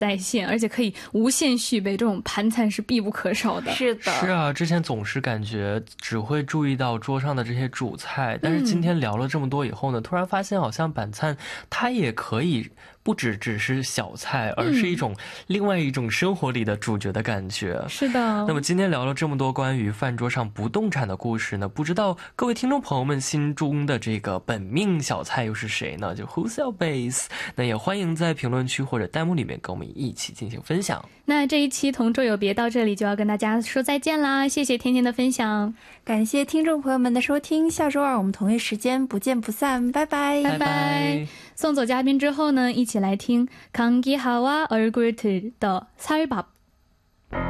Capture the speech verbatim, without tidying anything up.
在线，而且可以无限续杯，这种盘菜是必不可少的。 是的， 是啊，之前总是感觉只会注意到桌上的这些主菜，但是今天聊了这么多以后呢，突然发现好像板餐它也可以不只只是小菜，而是一种另外一种生活里的主角的感觉。 是的。 那么今天聊了这么多关于饭桌上不动产的故事呢，不知道各位听众朋友们心中的这个本命小菜又是谁呢？就 Who's your base？ 那也欢迎在评论区或者弹幕里面跟我们一起进行分享。 那这一期同桌有别到这里就要跟大家说再见啦，谢谢甜甜的分享， 感谢听众朋友们的收听，下周二我们同一时间不见不散，拜拜拜拜。送走嘉宾之后呢，一起来听강기하와 얼굴들的쌀밥。